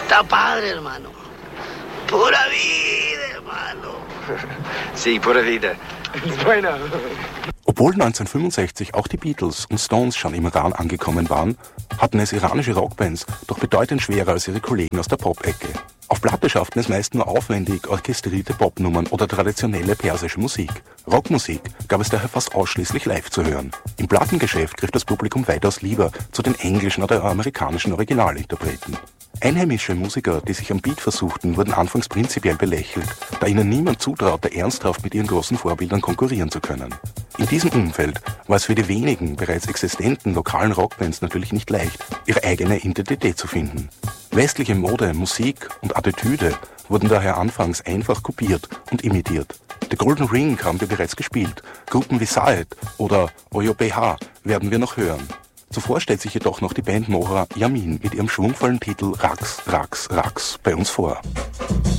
Está padre, hermano. Pura vida, hermano. Sí, pura vida. Bueno. Obwohl 1965 auch die Beatles und Stones schon im Iran angekommen waren, hatten es iranische Rockbands doch bedeutend schwerer als ihre Kollegen aus der Pop-Ecke. Auf Platte schafften es meist nur aufwendig orchestrierte Popnummern oder traditionelle persische Musik. Rockmusik gab es daher fast ausschließlich live zu hören. Im Plattengeschäft griff das Publikum weitaus lieber zu den englischen oder amerikanischen Originalinterpreten. Einheimische Musiker, die sich am Beat versuchten, wurden anfangs prinzipiell belächelt, da ihnen niemand zutraute, ernsthaft mit ihren großen Vorbildern konkurrieren zu können. In diesem Umfeld war es für die wenigen bereits existenten lokalen Rockbands natürlich nicht leicht, ihre eigene Identität zu finden. Westliche Mode, Musik und Attitüde wurden daher anfangs einfach kopiert und imitiert. The Golden Ring haben wir bereits gespielt, Gruppen wie Saed oder Oyo BH werden wir noch hören. Zuvor stellt sich jedoch noch die Band Mohra Yamin mit ihrem schwungvollen Titel Raqs, Raqs, Raqs bei uns vor.